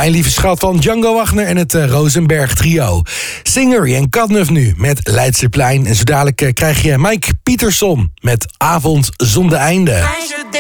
Mijn lieve schat van Django Wagner en het Rosenberg trio. Singer en Katnuf nu met Leidseplein. En zo dadelijk krijg je Mike Pietersson met Avond zonder einde.